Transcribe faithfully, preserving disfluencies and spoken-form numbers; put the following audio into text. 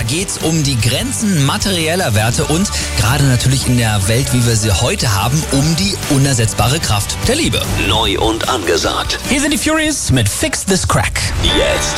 geht's um die Grenzen materieller Werte und gerade natürlich in der Welt, wie wir sie heute haben, um die unersetzbare Kraft der Liebe. Neu und angesagt. Hier sind die Furies mit Fix This Crack. Jetzt.